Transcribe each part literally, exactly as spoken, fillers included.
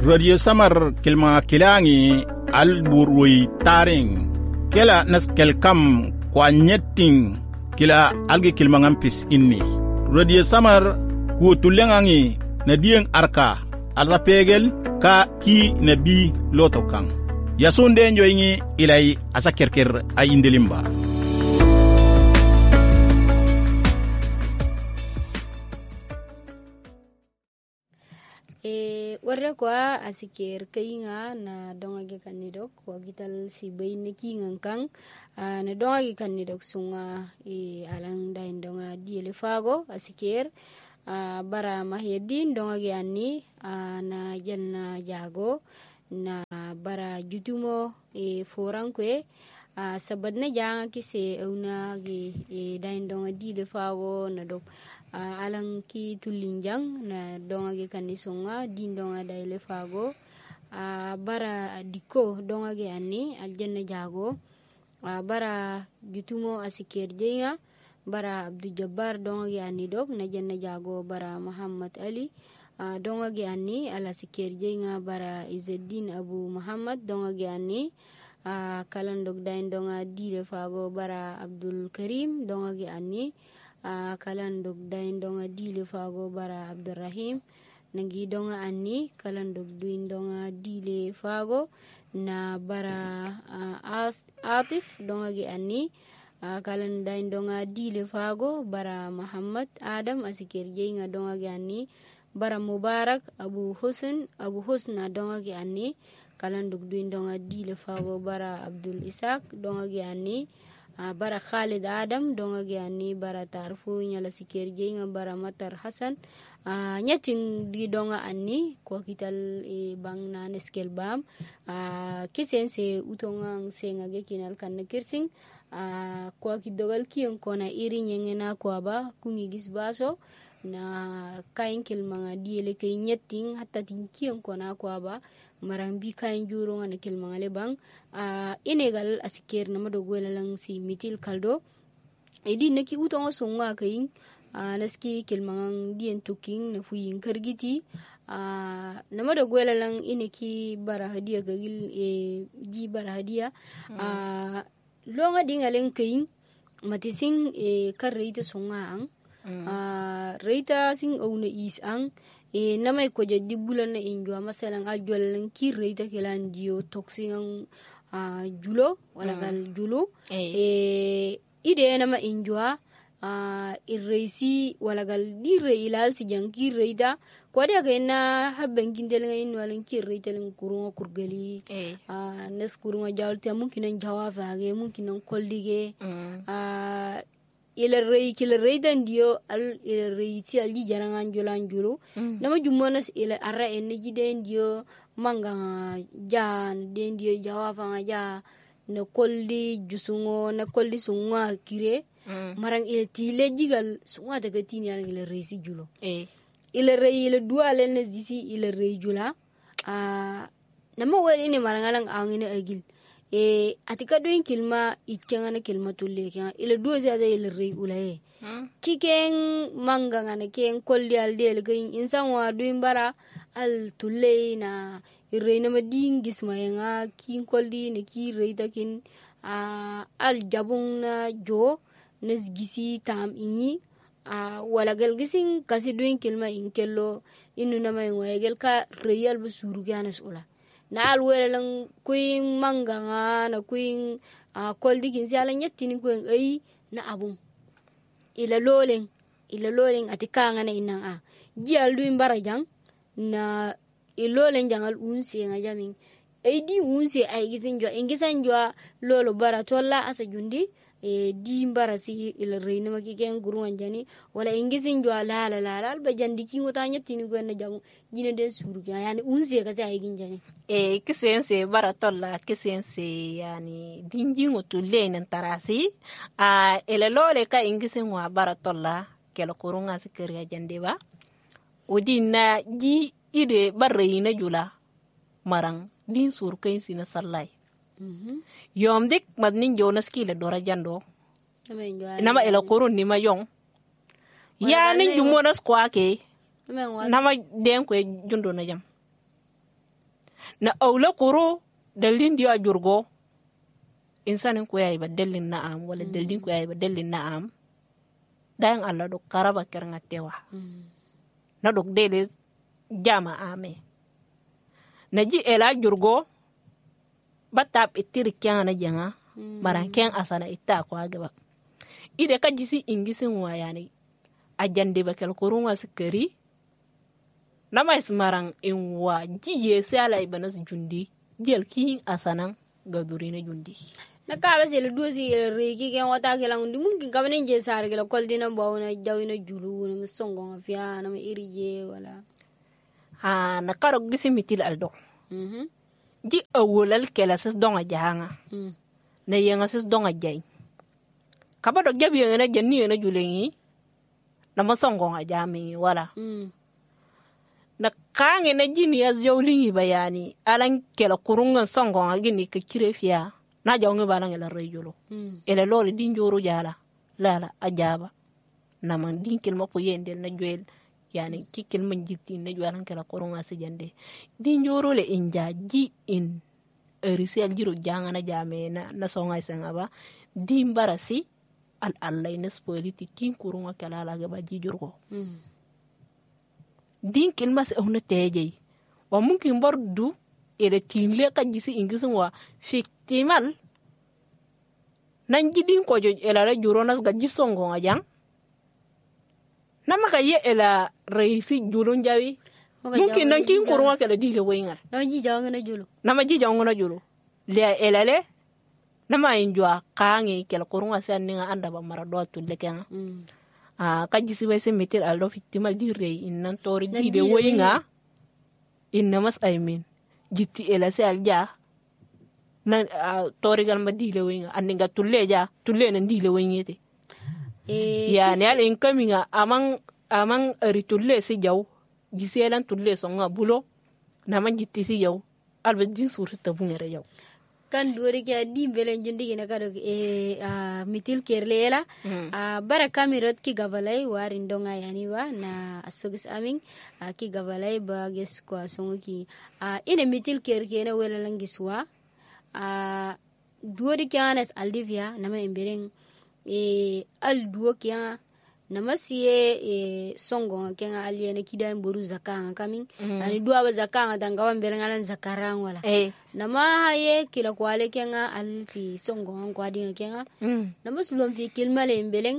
Radio Samar kilma kilangi alburui taring kela naskel kam kwa nyetting kila algi kilma ngampis inni. Radio Samar ku tulengangi na dieng arka alza pegel ka ki na bi loto kang. Yasunde njoingi ilay asa kerker ay indelimba. Warra kwa asikir kayinga na dongagi kanidok wagital si bay na kingang kang uh, na dongagi kanidok sunga i alang dahin donga di elefago asikir uh, bara mahyadin dongagi ani uh, na jan na jago na bara jutumo e forang kwe uh, sabad na janga kise una gi e dahin donga di elefago na dok Uh, alang ki tulinjang na donga ge kanisonga din donga daile fago uh, bara diko donga ge ani aljanna jago uh, bara jutumo asikirjenga bara Abdul Jabbar donga ge ani dok na janna jago bara Muhammad Ali uh, donga ge ani ala sikirjenga bara Izzeddin Abu Muhammad donga ge ani uh, kalan dok dain donga dile fago bara Abdul Karim donga ge ani Uh, kalan dog dain donga dile fago bara Abdurrahim nangi donga anni kalan dog duin donga dile fago na bara uh, As- Atif donga gi anni uh, kalan dain donga dile fago bara Muhammad Adam asikir jenga donga gi anni bara Mubarak Abu Husn Abu Husna donga gi anni kalan dog duin donga dile fago bara Abdul Ishaq donga gi anni Uh, bara Khalid Adam donga giani bara tarfu nyala sikirje nga bara Matar Hasan uh, nyating di donga anni kwa kital e bang na neskel bam uh, kisen se utongang se ngage kinal kan kirsing uh, kwa kidogal kiyong kona iri nyengena kwa ba kungigis baso na kain kil mga diele kay nyating hatta tin kiyong kona kwa ba marang bi kain juro nga nakil mga lebang uh, inegal asikir na madogwela lang si mitil kaldo edi naki utong songa kain uh, naski kil mga dien tuking na fuyin kargiti uh, na madogwela lang ineki bara hadia gagil e ji bara hadia mm. uh, longa dingaling kain matising e karreita songa ang mm. uh, reita sing ouna is ang e namay ko jadi bulan na injwa masalang aljwal lang kirreita kelan dio toxing uh, julo wala gal mm. julo hey. e ide nama injwa uh, irreisi wala gal dire ilal si jang kirreita ko dia kena habben kindel ngain walang kirreita lang kurunga kurgali hey. uh, nes kurunga jawlti mungkin ang jawafa ge mungkin ang koldige mm. uh, ila rei kila rei dan dio al ila rei ti alji jarangan jolan julu mm. nama jumonas ila arra energy den dio manga jan den dio jawafa ja na kolli jusungo na kolli sunga kire mm. marang ila tile jigal sunga daga tini al ila rei si julo eh ila rei ila dua len disi ila rei jula a uh, nama wali ni marangalang angina agil e atika doin kilma ikenga na kilma tulle kenga ila duo sia da ila rei ulae hmm? Kiken manga ngana ken kolli al del gain insan wa doin bara al tulle na irei na mading gisma yanga kin kolli ne ki rei takin a al jabung na jo nes gisi tam inyi a wala gal gisin kasi doin kilma inkello inu na may ngel ka real busuru ganas ula na alwele lang kuin manga nga na kuin uh, koldi kin siya lang yatin kuin ay na abung ila loleng ila loleng atika nga na inang a di alduin barajang na iloleng jangal unsi nga jaming ay di unsi ay gisin jwa ingisan jwa lolo bara tolla asa jundi e di mbara si ila reina makiken gurungan jani wala ingisin jwa la la la la ba jandi ki ngota nyati ni gonna jamu jina den suru yani unsi ka sai gin jani e kisense bara tolla kisense yani dinji ngotu lenen tarasi a ila lole ka ingisin wa bara tolla kelo kurunga sikiriya jande ba odina ji ide barreina jula marang din sur kain sina sallai mm-hmm. Yom dik madnin jonas kile dora jando nama ela kurun ni mayong ya nin jumonas kwa ke nama den ko jundo na jam na aula kuro dalin dia jurgo insanin ko yayi ba dalin na'am wala dalin ko yayi ba dalin na'am dan Allah do karaba keranga tewa na dok dele jama ame na ji ela jurgo batap itir kyana janga maran ken asana itta ko agaba ide ka jisi ingisin wayani ajande bakel kurunga sikari nama ismarang inwa jiye sala ibanas jundi gel king asanang gadurina jundi na ka ba sel dosi reki ken wata ke lang dimun kin kabane je sar ke kol dina bawna jawina julu na songo afia na irije wala ha na karo gisi mitil aldo mhm di awolal kela sis donga jahanga mm na yenga sis donga jay kabado jabi na janni na julengi na masongo ajami wala mm na kange na jini as jawlingi bayani alan kela kurungan songo agini ke kirefia na jawngi balang ela rejulo mm ele lole din joro jala lala ajaba na man din kelma ko yendel na joel yani kikkel man jitti na jolan kela kurunga sejande din joro le inja ji in erisi al jiro janga na jame na na songa sanga ba din barasi al allaines politique kin kurunga kala la ga ba ji jurgo mm din kelma se ona teje wa mungkin bordu ere tinle ka jisi ingisin wa fiktimal nan jidin ko jo ela la juronas ga jisongo ngajang nama ka ye ela reisi julun jawi mungkin nan kin kurunga kala dile wengal na ji jawnga na julu nama ji jawngona julu le ela le nama injwa kangi kala kurunga san ninga anda ba mara do tulle kenga mm ah ka jisi wese meter aldo fiktimal di rei innan tori dile wenga inna mas aymin jitti ela se alja na uh, torigal ma dile wenga andinga tulleja tulle na dile wengete eh ya ne al incoming amang amang ari tulle si jaw giselan tulle songa bulo na man jitti si jaw alba din surta bungere jaw kan duwari ke dimbele jundi gina kado e a mitil kerlela a bara kamirot ki gavalai warin donga yani wa na asogis aming a ki gavalai ba ges kwa songi a ine mitil kerkene wala langiswa a duwari ke anas aldivia nama embereng e al duwo ke nama siye e songo kenga aliene kidan boru zakanga kamin mm-hmm. ani duwa ba zakanga dangawa mbele ngalan zakarang wala eh nama haye kila kwale kenga alfi songo kwa dinga kenga mm. nama sulom fi kilmale mbeleng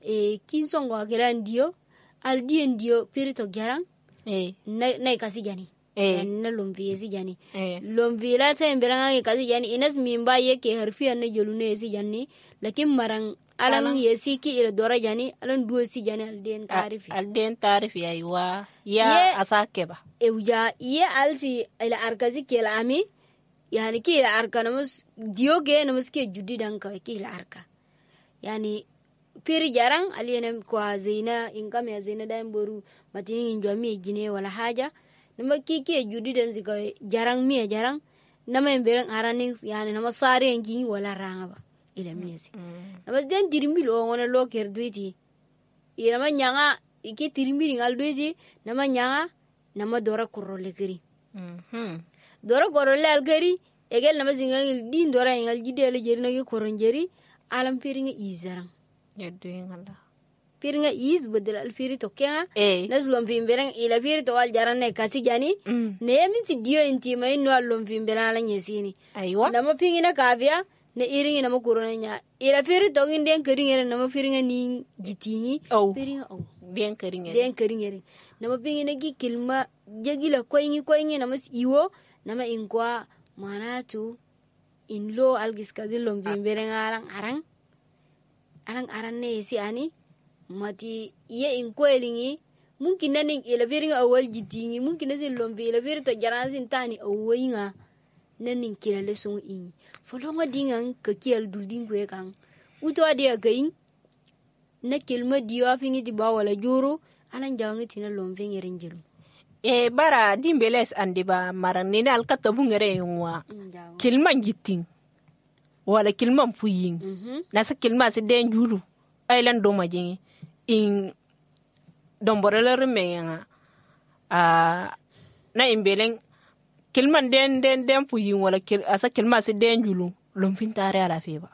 e kin songo kila ndio al die ndio pirito garang eh na na kasi jani eh na lomvi si jani eh lomvi la ta mbelanga kasi jani inas mimba yake harfiya na jolune si jani lakin marang alan yesi ki ila dora jani alan duo si jani al den tarifi al den tarifi aywa ya Ye- asake ba ewja ye alsi ila arkazi kela ami yani ki ila arka namus dioge namus ke judi dan ka ki ila arka yani piri jarang aliyene kwa zeina inkam ya zeina dan boru matini njo mi jine wala haja nama ki ke judi dan zika jarang mi jarang nama mbelen araning yani nama sare ngi wala ranga ba ila miesi nama den dirimbil o ngona lo ker duiti ila ma nyanga iki tirimbil ngal duiti nama nyanga nama dora kurole kiri mhm dora kurole al kiri egel nama zingal din dora ngal jidele jeri na ki koronjeri alam piringa izarang ya duingala piringa iz bedel al piri to kenga eh naslom fimberang ila piri to al jarane kasi jani mm. ne minti dio inti mai no allom fimberang la nyesini aywa nama pingina kavia ne iringi nama kurona nya ila piri to ngin keringa nama piringa ni jitingi oh piringa au den keringa den keringa nama pingina gi kilma jagila koingi koingi nama iwo nama inkwa manatu inlo algis kadilom fimberang alang arang alang aran ne si ani mati ye inkoelingi mungkin naning ila viringa awal jitingi mungkin nasin lomvi ila vir to jarasin tani awoyinga naning kila lesong ingi folonga dingang ka kial dulding kwe kang uto adia gain na kilma diwa fingi di bawala juro alan jawangi tina lomvi ngerenjelu e bara dimbeles andi ba marang nina alkata bungere yungwa kilman jiting wala kilman puyin mhm nasa kilma si den julu ailan do majingi in domborele remenga a na imbeleng kilman den den den puyin wala kil asa kilma se den julu lumpin tare ala feba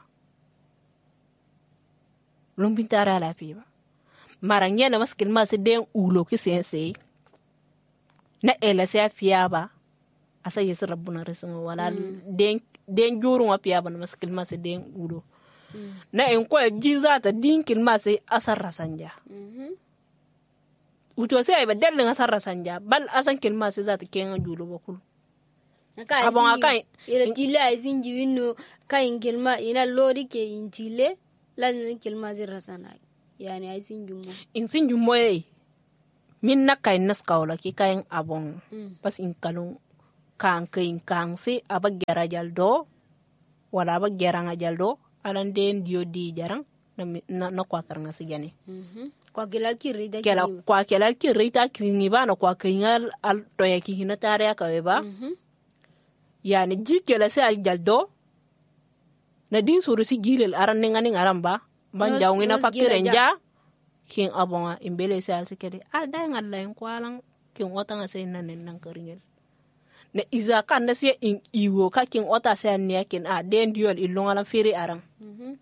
lumpin tare ala feba maranya na mas kilma se den ulo ki sense na ela se afiaba asa yesu rabbuna resuma wala mm. den den juru wa piaba na mas kilma se den ulo mm. na en ko jiza ta din kilma se asar rasanja mhm uto se ay ba del nga asar rasanja bal asan kilma se zata kenga julu bakul abon akai ira tile ay sinji winno kay kilma ina lodi ke intile lan kilma zir rasana yani ay sinju mo in sinju mo e min na kay nas kawla ki kay abon mm. pas in kalung kan kay kan si aba gera jaldo wala aba gera nga jaldo alan den dio di jarang na na, na kwatar nga sigani mhm kwa kila kirita kila kwa kila kirita kingi ba na kwa kingal al to ya ki hinatare ka weba mhm yani jikela se al jaldo na din suru si gilel aran ngani ngaramba ban jawngi na fakire nja king abonga imbele se al sikede al day ngalla en kwalang king wata nga se nanen nang keringel na iza kan na se in iwo ka king ota se ne kin a den diol ilonga la firi arang mhm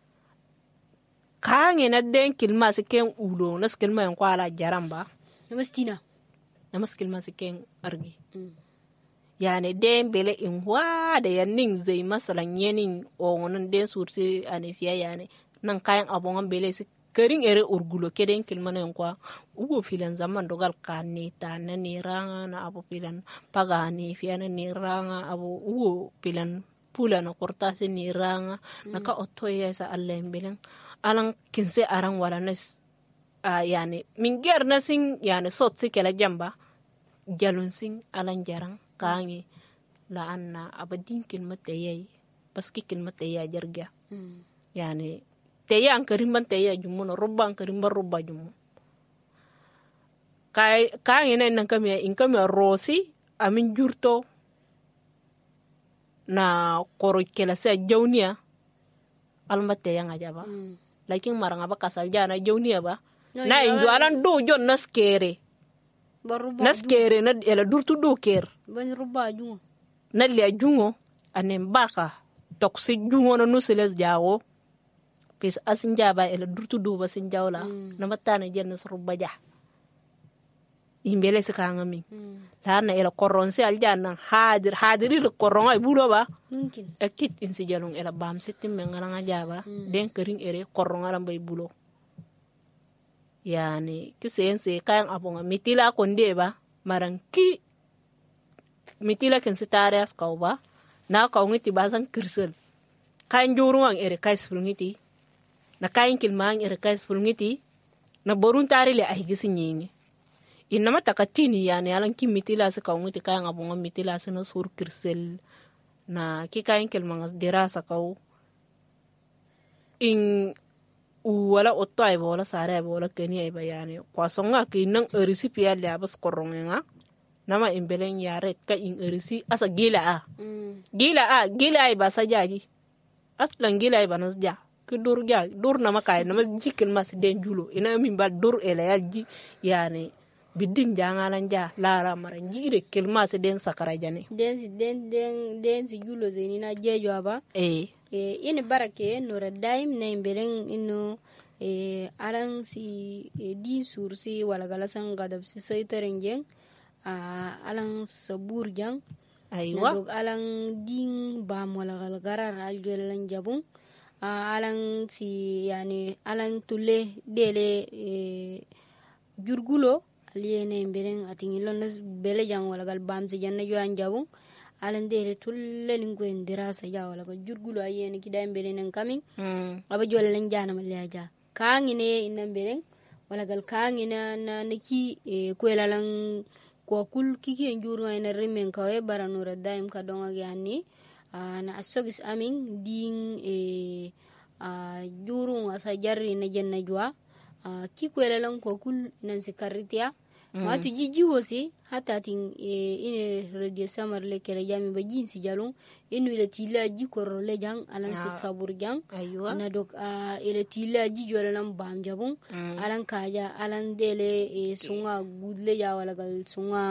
kange na den kilma se ken ulo na skilma en kwala jaramba namastina namaskilma se ken argi mm. yani den bele in wa da yannin zai masalan yenin onon den sursi anifiya yani nan kayan abon bele si karin ere urgulo keden kilmana kwa ugo filan zaman dogal kanni ta na ni ranga na abu filan pagani fiya na ni ranga abu ugo filan pula na korta se ni ranga mm. naka otoya sa Allah belen alang kinse arang wala nas uh, yani minger na sing yani sot si kala jamba jalun sing alang jarang kangi la anna abadin kilmat tayay paski kilmat tayay jarga mm. yani tayay ang karimban tayay jumo no rubba ang karimban rubba jumo kay kangi na nang kami in kami rosi amin jurto na koro kela sa jawniya almat tayay nga jaba mm. laking marang aba kasal jana jawniya ba no, na indu alan do jon naskere naskere na ela durtu do ker ban ruba jungo na le jungo anem barka toksi jungo no nuseles jawo pis asin jaba ela durtu do ba sin jawla mm. na matana jennas ruba ja imbele se kanga mi mm. la na ela koronse aljanna hadir hadiri le koronga bulo ba mungkin ekit insi jalung ela bam setim ngala jaba mm. den kering ere koronga lambay bulo yani kisense kayan abonga mitila konde ba marang ki mitila ken sitarias kauba na kaungiti basan kirsel kayan juruang ere kay spulngiti na kayan kilmang ere kay spulngiti na borun tari le ahigisin yini inama takatini yani alang ki mitila sa kaungiti kayan abonga mitila sa no sur kirsel na ki kayan kilmang dirasa kau in wala otto ay wala sare ay wala keni ay bayani kwa songa ki nang erisi pia le abas koronga nama imbelen yare ka in erisi asa gila a mm. gila a gila ay basa jaji atlan gila ay banas ja ki dur ja dur nama kay nama jikin mas den julo ina min ba dur ele yaji yani bidin jangalan ja lara mara jire kelma se den sakara jane den den den den si julo zenina jejo aba eh e ina barake no radaim na imberen ino e alang si e, din sursi wala galasan gadab si saytarenjeng a alang sabur jang aywa dog alang din bam wala galgarar algelan jabung a alang si yani alang tulle dele e, jurgulo aliene imberen atingilon bele jang wala gal bam si janna jo anjabung alande tulle lingo indirasa ya wala ko jurgulo ayene kida mbere nan kamin mm. aba jole lan jana malaja kaangine inna mbere wala gal kaangina na niki e ko lalan ko kul kiki njuru ayna remen kawe baranura daim ka donga yani na asogis amin din e a juru asa jarri na janna jwa ki ko lalan ko kul nan sikaritia mm. ma tu jiji wosi hata tin e ine radio samar le kele jami ba jinsi jalung inu ile tila ji korro le jang alan se sabur jang aywa na dok a ile tila ji jola lam bam jabung mm. alan kaja alan dele e sunga gudle ja wala gal sunga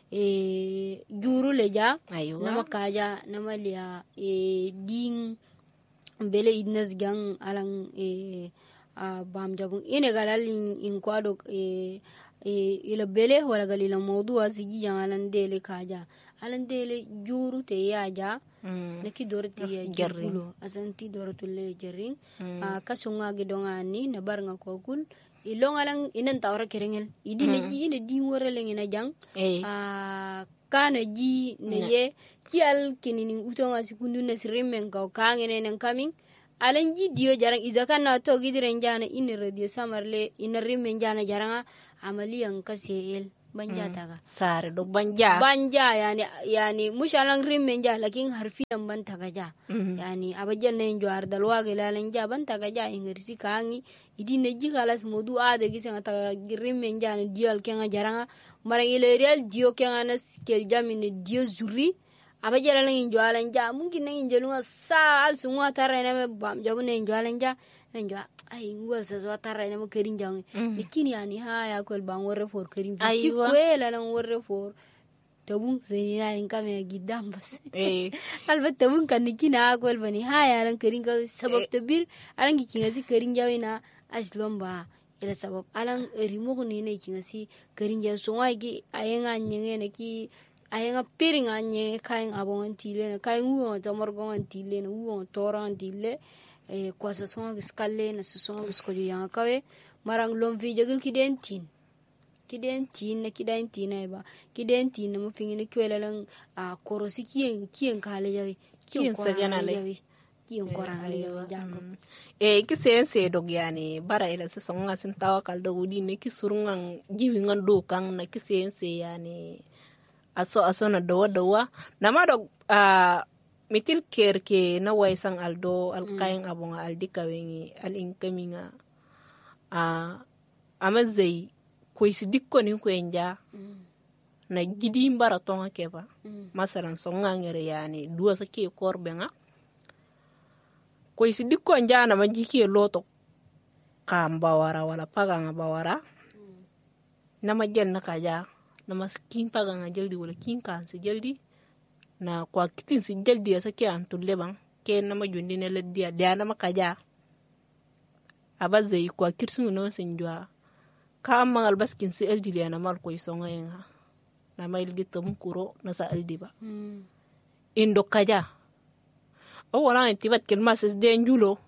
e juru leja Aywa. nama kaja nama liya e ding bele idnas gang alang e a bam jabun ine galal in, in kwado e e ila bele wala galila mawdu asigi yang alan dele kaja alan dele juru te yaja Mm. neki dorti ya jikulo asanti doratulle jerring a kasunga gidongani na barnga kokul ilong alang inan tawra kerengel idi ne ji ne di wora lengina jang Eh. a kana ji ne ye ki al kinini utonga sikundu na sirimen ka kangene nan coming alan ji dio jarang izaka na to gidiren jana in radio samarle in rimen jana jaranga amaliyan kaseel banja taga Sare do banja. banja yani yani mushalang rimen ja lakin harfiyan ban taga ja yani abajan ne jo ardal wage lalan ja ban taga ja ingirsi kangi idi ne jikalas modu ade gisen ta rimen ja ne dial kenga jaranga marang ile real dio kenga nas kel jamine dio zuri abajala lan jo alan ja mungkin ne injelunga sa al sunwa tara ne bam jabune jo alan ja enjo ay ngol sa so tara ne mo kerin jang nikini yani ha ya kol ban worre for kerin ki kwela lan worre for tabun zeyina in kame gidam bas Eh. alba tabun kan nikina kol bani ha ya lan kerin ka sabab tabir alan gikinga si kerin jawina aslomba ila sabab alan rimo ne ne kinga si kerin jaw so ngai ayenga nyenge ne ki ayenga piringa nye kain abon tile kain uo to morgon tile no uo toran tile e kwa sa songa giskalle na sa songa giskojo yang kawe marang lom vi jagul kidentin kidentin na kidentin na ba kidentin na mo fingine kwela lang a korosi kien kien kale jawi Kien sagana le. kien korang ale jawi jako E kisense dog yani bara ila se songa sin tawakal do wudi ne ki surungan jiwi ngan do kan na kisense yani aso aso na dawa dawa nama dog a mitil ker ke na waisan aldo alkayin abunga aldika wengi alinkaminga a amazai koisi dikko ni kwenja na gidi mbara tonga keba masalan songa ngere yani duwa sa ke korbenga koisi dikko njana majiki loto kambawara wala paganga bawara nama jenna kaja nama skin paganga jeldi wala kin kansi jeldi na kwa kitin si jeldi ya sake antulle bang ke nama jundi ne leddia dia nama kaja abaze kwa kirsu no sinjwa ka amma albaskin si eldi ya na mal ko isonga yenga na mail gitum kuro na sa eldi ba indo kaja o wala tibat ken mas de njulo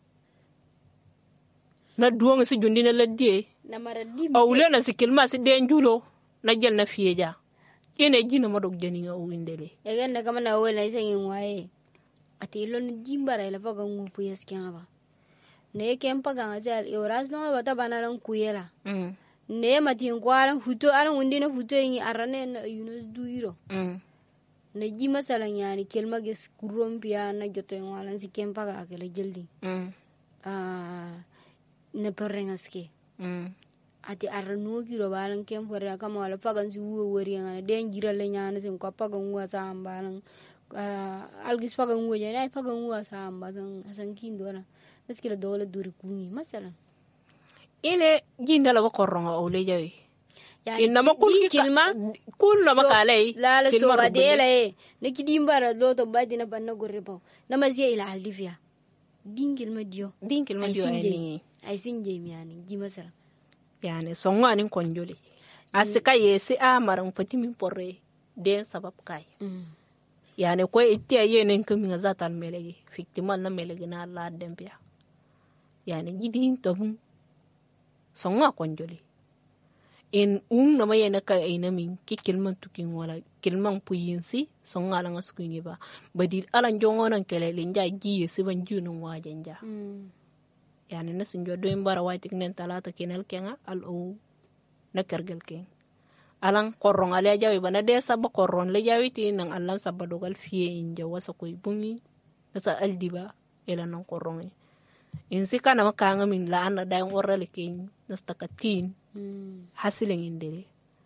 na duong si jundi ne leddi na maradi o wule na si kilma si de njulo na jel na fieja ene jina madog jani nga uindele egen na kama na wela isengin wae ati lon jimbara ila faga ngupu yaskianga ba ne kempa ganga jal yoras no ba ta banalan kuyela mm ne matin kwaran futo aran wundina futo yin arane na yunus duiro mm na ji masalan yani kelma ges kurompia na joto yin walan si kempa ga akela jeldi mm ah na perengaske mm ati aranu kiro balan kem fora kama wala pagan si wo wori ngana den gira le nyana sin ko pagan wa sa ambalan algis pagan wo jana pagan wa sa ambalan asan kindo na eskila dole duri kungi masalan ine jinda la koronga ole jawi yani inama kul kilma kul na makalai la la so gadele ne kidimbara loto badina banna gorre baw namasiya ila aldivia dingil madio dinkil ma dio ani ay sinje mi yani ji masalan yani songa nin konjoli asika yesi a maran fatimi porre den sabab kai mm. yani ko itia yenen kami zatal melegi fiktimal na melegi na la dempia yani gidin tabun songa konjoli in um na mayena ka ina min ki kilman tukin wala kilman puyinsi songa la ngaskunyi ba badil alan jongonan kelele nja giye siban junun wajenja mm. yani nasin jo do mbara waitik nen talata kenal kenga al o na kergel ken alan korron ale jawi bana de sabba korron le jawi ti nan allan sabba dogal fiye inja wasa koy bungi nasa aldiba ela nan korron in sika na makanga min la ana da ngorale ken nasta katin mm. hasilen indere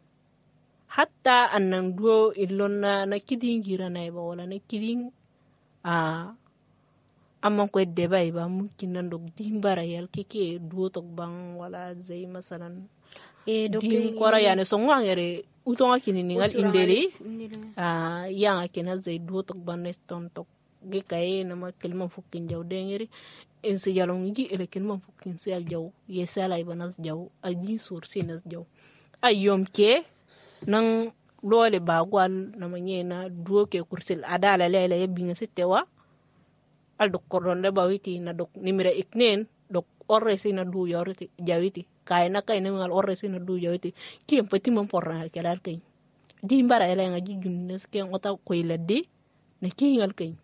hatta annan do illonna na kidin gira na ba wala na kidin a amma ko debay ba mungkin nan dog dimbara yal kike duo tok bang wala zay masalan e dim kora yani so ngangere utonga kininingal indeli ah yang akena zai do tok banes ton tok ge kay na ma kelma fukin jaw dengeri en se jalong gi ele kelma fukin se al jaw ye sala ibanas jaw al ji sur sinas jaw ayom ke nang lole bagwal na manyena do ke kursil adala lele ye binga sitewa al dok koron le bawiti na dok nimira iknen dok orre sina du yoriti jawiti kay na kay ngal orre sina du jawiti ki empati mon porra kelar kay di mbara ele nga jujunnes ke ngota koy ladde ne ki ngal kay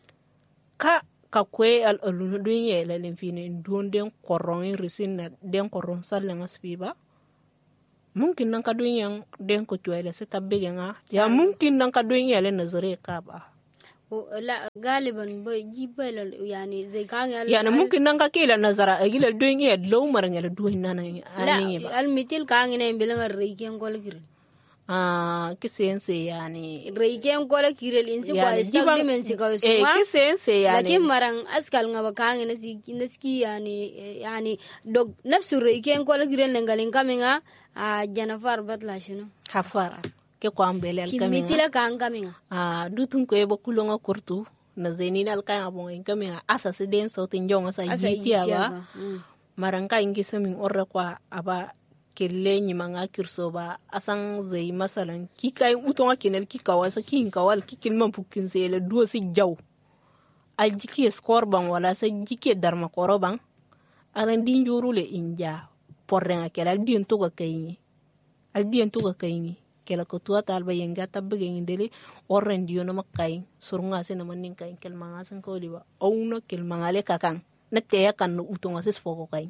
ka ka kwe al alunu dunye la lemfine ndon den koron risin na den koron salle ngaspiba mungkin nang ka dunyang den ko tuwele se tabbe nga ya mungkin nang ka dunya le nazare ka ba o la galiban ba jibala yani zai kan al yani mungkin nang ka kila nazara agila dunya low maranga la dunya na ani ba al mitil kan ne bilan reiken gol gir ah kisense yani reiken gola kirel insi kwa istak dimensi ka usma eh kisense yani lakin marang askal ngaba kan ne si naski yani yani dog nafsu reiken gola kirel ngalin kaminga a janafar batla shino kafar ke ko ambele al kaminga kimitila kan kaminga ah dutun ko e bakulonga kurtu na zenina al kan abon en kaminga asase den sautin jonga sa yitiya ba marang ka ingi samin orre kwa aba kelle ni manga kirso ba asan zai masalan ki kai utonga kinel ki kawasa ki kawal ki kilman pukin se le do si jaw al jiki score ban wala sa jiki darma koroban aran din jurule inja porrenga kala din to ga kayni al din to ga kayni kala ko tuwa talba yenga tabbe ngindele orren diyo na makay surunga se na manin kay kel manga san ko diba awna kel manga le kakang natte yakan utonga ses foko kay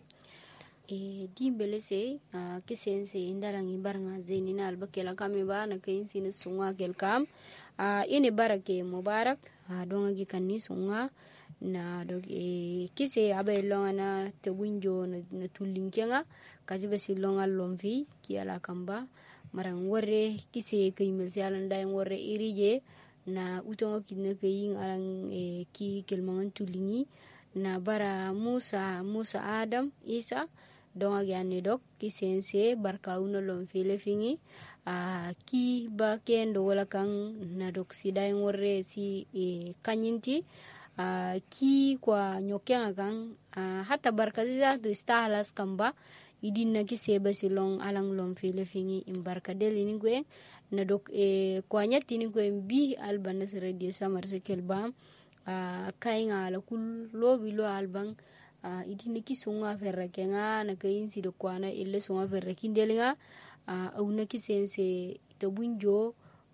e dimbele se a kisense indarangi baranga zenina albakela kame ba na kayin sine sunga kel kam a ine barake mubarak a donga gi kanni sunga na dog e kise abe longa na te winjo na, na tulinkenga kazi basi longa lomvi ki ala kamba marang worre kise kay mesyalan dai worre irije na utonga kinne kayin alang e ki kelmangan tulingi na bara Musa Musa Adam Isa donga gyani dok kisense barka uno lom fele fingi a ki ba kendo wala kan na dok sidai ngorre si e, kanyinti a ki kwa nyokya kan a, hata barka za do stahalas kamba idin na kise ba silong alang lom fele fingi im barka deli ni gwe na dok e, kwa nyati ni gwe bi alban na radio samar se kelbam a kainga la kul lobi lo albang Uh, idini ki sunga ferra kenga na kayin si do kwana ille sunga ferra kindelinga uh, awna ki sense to bunjo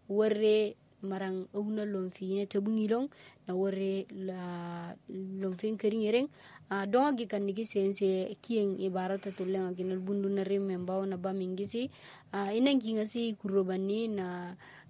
warre marang awna lomfi ne to bungilong na warre la lomfin keringereng uh, donga gi kan ki sense kien ibarata to lenga kinal bundu na rememba na bamingisi uh, inen ki ngasi kurobani na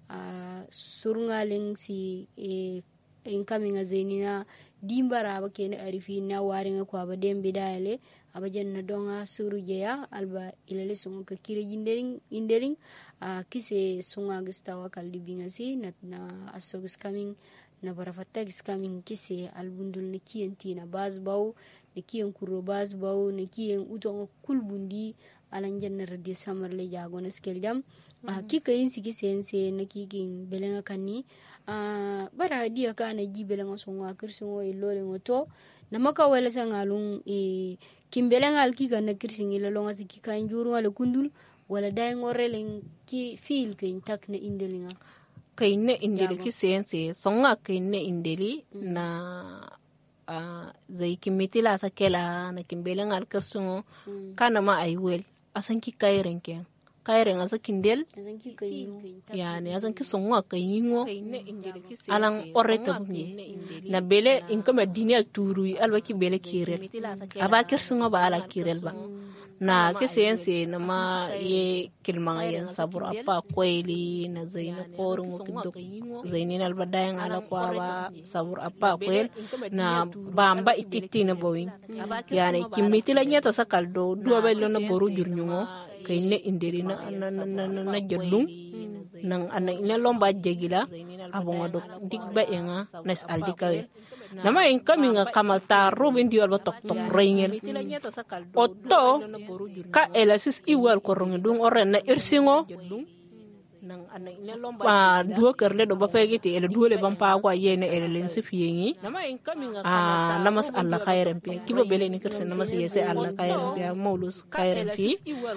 uh, surunga leng si e incoming azenina dimbara ba kene arifi na waringa kwa ba dembe dale aba janna donga suru jeya alba ilale sunga ka kire jindeling indeling a uh, kise sunga gistawa kaldi bingasi na na asogis coming na barafata gis coming kise albundul ne kiyenti na bazbaw ne kiyen kuro bazbaw ne kiyen uton kulbundi alan janna radi samar le jago na skel jam a uh, kika yinsi kisense na kikin belenga kanni Uh, bara dia kana jibele ngosonga kirsingo ilole ngoto na maka wala sangalung e kimbele ngal kika na kirsingi lo longa sikika njuru wala kundul wala dai ngoreleng ki feel kin takne indelinga kayne indeli ki sense songa kayne indeli mm. na uh, zai kimitila sakela na kimbele ngal kirsingo mm. kana ma aiwel asan ki kairen ken kairen asa kindel yani asan ki songa kayingo alang oreta bunye na bele inkama dinia turui alba ki bele kirel aba kirsingo ba ala kirel ba na kisense na ma ye kilmanga yen sabur apa kweli na zaina korungo kidok zainin alba dayang ala kwa ba sabur apa kwel na bamba ititi na bowin yani kimitila nyata sakaldo dua belo na boru jurnyungo kayne indeli na na na na, na jodung nang ana ina lomba jegila abonga dok digba enga nas aldikawe nama en kaminga kamalta robin diol ba tok tok reingel otto ka elasis iwal ko rongi dung oren na irsingo pa duo kerle do ba fegiti ele duole ban pa kwa yene ele len se fiyengi ah namas alla khairan pe kibo bele ni kersen namas yese alla khairan pe maulus khairan fi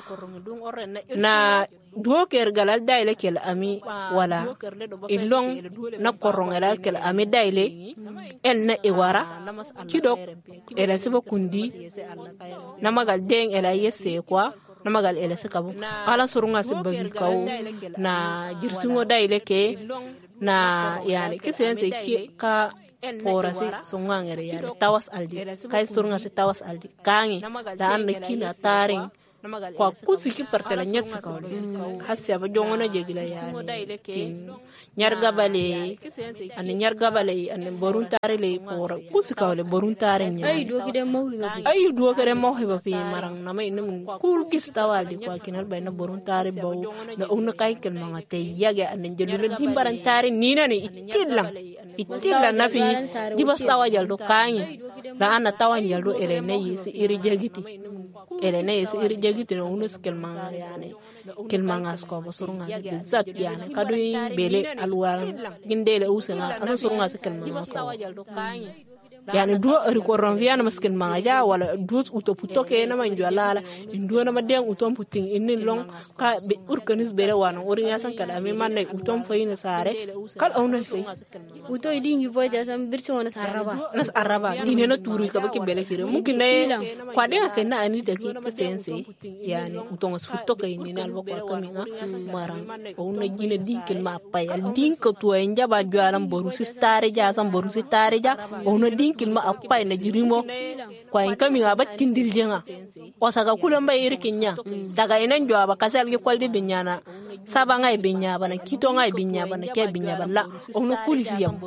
na duo ker galal daile kel ami wala ilong na korong galal kel ami daile en na iwara kido ele se ba kundi namagal deng ele yese kwa namagal ele se kabu ala surunga se bagi kaw na jirsungo daile ke na yani kisense ki ka porasi songangere yani tawas aldi kay surunga se tawas aldi kangi da an kina taring kwa kusiki partela nyet sakawle hasya ba jongona jegila yani kin nyarga bale an nyarga bale an borun tare le por kusikawle borun tare nya ay do kide mo ay do kere mo heba fi marang na may num kul kistawali kwa kinal bay na borun tare baw na una kay ken mga te yage an jelula dimbaran tare nina ni ikilang ikilang na fi di bastawa jaldo kangi da ana tawan jaldo ele ne yisi iri jagiti ele ne yisi iri jagiti no unus kelmanga yani kelmanga sko ba surunga zat yani kadu bele alwar gindele usanga asa surunga se kelmanga ko yani duo ri ko ron viana maskin manga wala duo uto puto ke na manjo lala ndo na madeng utom puting inin long ka be urkanis bere wana uri yasan kala mi manne utom fayina sare kal awna fay uto idingi voida sam birsi wona saraba nas araba dine na turu ka baki bele kire mungkin ne kwa de ka na ani de ki sense yani utom as futo ke ni na albo ko kaminga marang awna jine dinkel ma payal dinko to enjaba jwaram boru sistare ja sam boru sistare ja awna kilma apai na jirimo kwa inkami ngaba tindil jenga osaka kula mba irikinya daga inen jo aba kasal ge kwalde binyana saba ngai binya bana kito ngai binya bana ke binya balla ono kulisi yam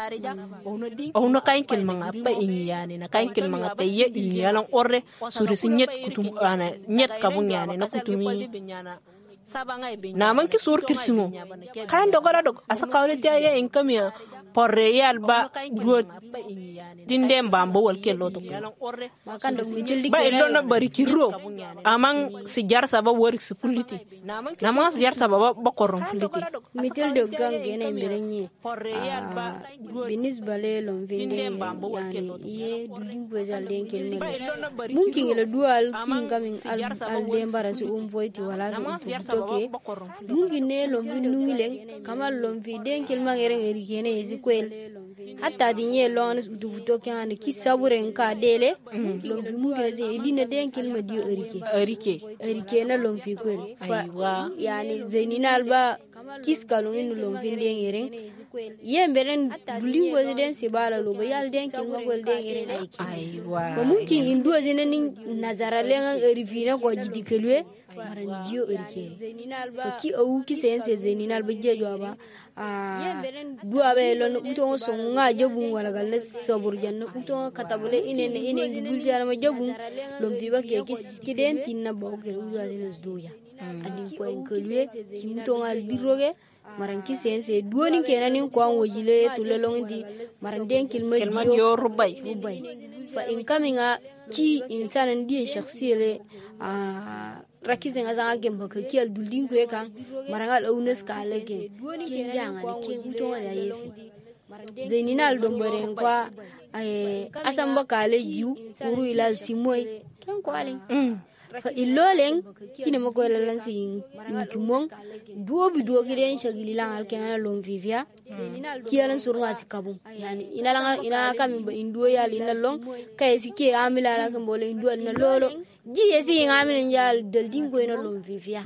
ono kain kilma ngapa inyani na kain kilma ngata ye inyalan orre suri sinyet kutum ana nyet kabunyane na kutumi na man ki sur kirsimo kan dogora dog asa kawle jaya inkamiya porre yalba duot dindem bambo wal kello to makan do mitil ba ilo na bari kiro amang sijar saba worik sifuliti namang sijar saba ba korong fuliti mitil do gang gene mberenye binis bale lom vinde yani ye duding bozal den kelne mungkin ila dual king coming al al dembara su um voiti wala su toke mungkin ne lom nungileng kamal lom vi den kelma ngere ngeri kene kwel hatta dinye lones udu to kan ki saburen ka dele lomfi mungina je idina den kilma dio erike erike erike na lomfi kwel aywa yani zaininal ba kis kalon in lomfi den yeren yemberen dulingo den se bala lo ba yal den kilma gol den yeren aiki aywa ko mungkin indu je nin nazara lengan erifina ko jidi kelwe maran dio erike so ki awu ki sense zaininal ba jejo ba ah dua be lon uto so nga jabun wala gal sabur janna uto katabule inene inene gulja ma jabun lom fi bakke ki den tinna boke uwa jenes doya adin ko en kelwe ki uto ngal diroge maran ki sense duoni kenanin ko an wojile to lelongi maran den kilma dio rubay rubay fa in kaminga ki insanan di shakhsiyele ah rakizen azanga gemba ka kial duldin ko kan marangal awnes ka lege ken janga ne ken uto wala yefi zaininal dombaren kwa ay asamba kale jiu uru ilal simoy ken ko ale fa illolen kine mako lalan sin kimon duobi duogi den shagili lan alken lon vivia kialan surwa sikabu yani inalanga ina kam indu yal inalong kay sike amila la kan bole indu na lolo ji yesi ngamin njal del dingo ina lon vivia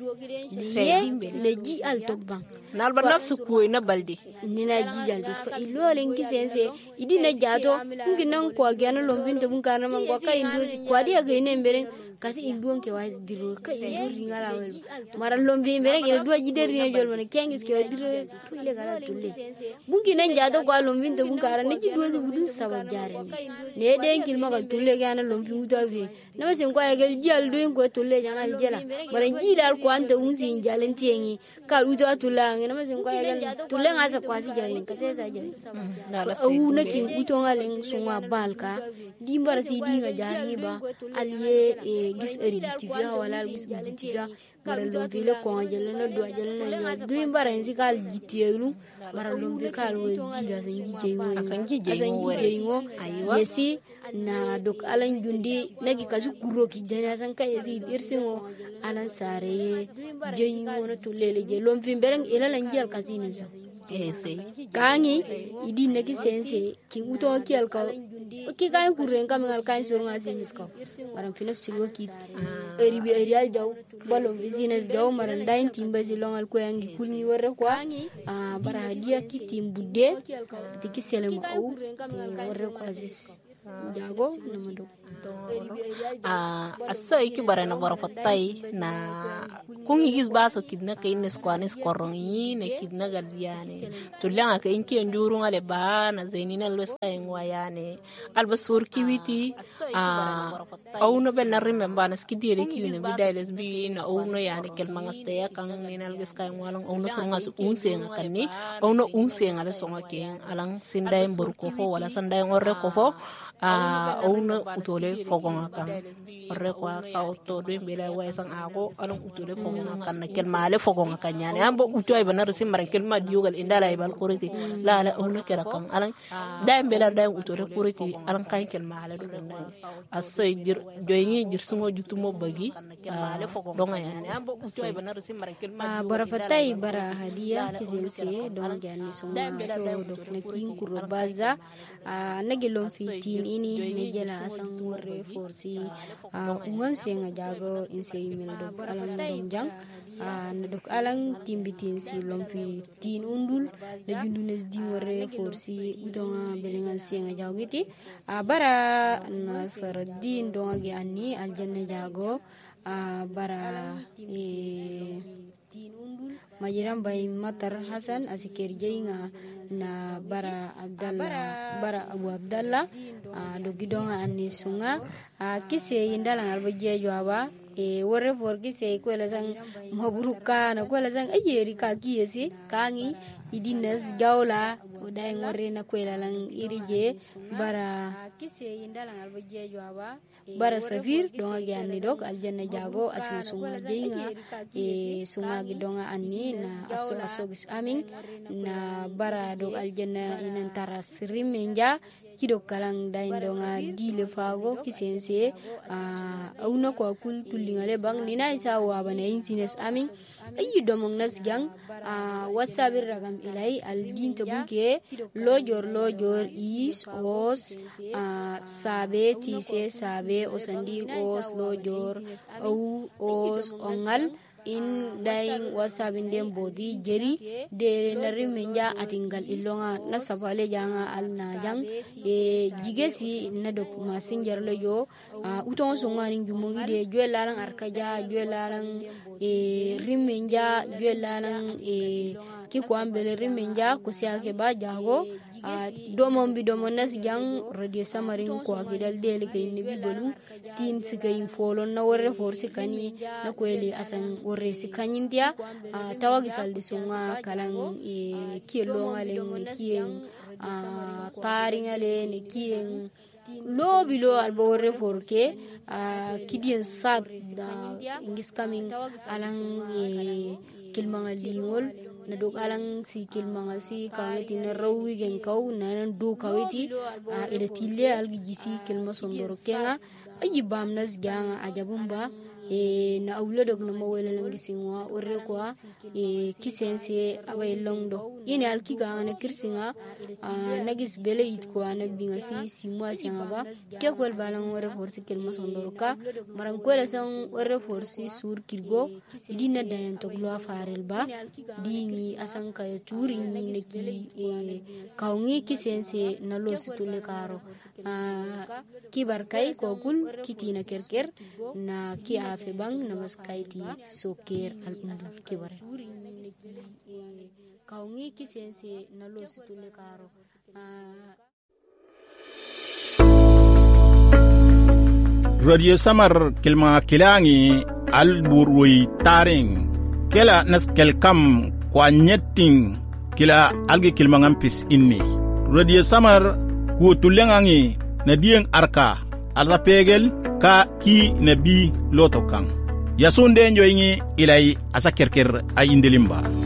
ye le ji al tokban nalba nafsu ko ina baldi nina ji jaldi fa illolen kisense idina jato nginan ko agana lon vinto bun kana man ko kay indu si kwadi aga ine mberen kasi induon ke wa diro ka indu ringala wel maral lom vi mberen ila duwa ji der ne jol man kengis ke wa diro to ile gala tulle bunki nan jato ko lom vinto bun kana ne ji duwa si budun sabab jare ne den kil magal tulle kana lom vi uta vi nama sen ko agal jal do ko tulle jana jela maran ji dal ko anta unsi jalen tiengi ka uta tulla nama sen ko agal tulle ngasa kwasi jare ka se sa jare au na kin uto ngalen sunwa balka dimbar si dinga jari ba aliye gis eri tivia wala gis eri tivia bara lomvile ko jelle no do jelle no yo duin bara en sikal jitielu bara lomvile kal wo jila san jijeymo asan jije jijeymo yesi na dok alan jundi nagi kasu kuro ki jana san ka yesi irsingo alan sare jeymo no tulele je lomvile bereng ilalan jel kasinin sa ese kangi idi nagi sense ki uto ki alka ki kan kuren kam ngal kan sur ngal sinis ko maram fino silwa ki eri bi eri al jaw balom business jaw maran dain timba silongal ko yangi kulni warre ko a bara hadiya ki tim budde tiki selemo au warre ko asis jago namado a asai ki bara na bara fatai na kungi gis baso kidna kay nes kwanes korongi ne kidna gadiane to langa kay inki njuru ngale ba na zainina lwesta ngwayane albasur kiwiti a au no ben remember na skidire ki ne bidailes bi na au no yani kel mangaste ya kan ni nal gis kay ngwalang au no songa su unse ngakanni au no unse ngale songa ke alang sindai burko fo wala sandai ngorre ko fo a au no utole fogonga kan orre ko ka to do mbela way sang ako alang utole fogonga kan kel male fogonga kan nyane ambo utoy banar sim maran kel ma diugal indala ibal kuriti la la onu kera kan alang day mbela day utole kuriti alang kan kel male do dan asoy dir joyni dir sungo jutumo bagi donga yani ambo utoy banar sim maran kel ma bara fatai bara hadiya kizinse don jani songa to do na kin kuro baza nagilon fitin ini nejela asang warre forsi ungan senga jago inse email dok alang donjang na dok alang timbitin si lomfi tin undul na jundunes di warre forsi udonga belengan senga jago giti bara na saradin donga gi anni aljanna jago bara e majiran bay matar hasan asikir jainga na bara abdallah bara abu abdallah do gidonga anni sunga kise indala alba jejo aba e worre for kise ko la sang mabruka na ko la sang ayeri ka kiyesi kangi idinas jawla oday ngorre na ko la lang irije bara kise indala alba jejo aba bara safir donga gi anni dok aljanna jago asin sunga jeinga e sunga gidonga anni na aso aso gis amin na bara dok aljanna inan taras rimenja kido kalang dain donga dile fago kisense auna ko kul kulingale bang nina isa wa bana insines amin ayi domong nas gang wasabir ragam ilai aldin tabuke lojor lojor is os sabe tise sabe osandi os lojor au os ongal in daing wasabin dem bodi jeri de nari menja atingal ilonga na sabale janga al najang e jigesi na dok masinjar lo yo uton songa ni jumungi de jwelalang arkaja jwelalang e rimenja jwelalang e ki ko ambele rimenja kusia ke ba jago domom bi domonas jang radio samarin ko akidal dele kay ni bi bolu tin sikay folon na warre forsi kani na kweli asan warre sikanyin dia tawagi saldi sunga kalang e kielo ngale ni kien taring ale ni kien lo bilo albo warre forke kidien sag da ingis coming alang e kilmanga lingol na dok alang si kilmanga si kawiti na rawi gen kaw na do kawiti ila tille algi jisi kilma sondoro kenga ayi bamnas janga ajabumba e na awla dog na mawela lang gisingwa orre kwa e kisense away longdo yene alki ga na kirsinga nagis bele it ko na binga si simwa sianga ba ke ko balang orre forsi kelma sondoro ka maran ko la sang orre forsi sur kirgo dina dayan to glo farel ba dingi asang kay turi ni neki e kawngi kisense na lo situle karo ki barkai ko kul kitina kerker na ki fe bang namaskaiti soker al-umbu kibare kaungi kisense nalo situle karo radio samar kilma kilangi al-burwi taring kela naskel kam kwa nyetting kila algi kilma ngampis inni radio samar ku tulengangi na dieng arka alra pegel ka ki nabi loto kan yasunde njoyingi ilay asa kerker ay indelimba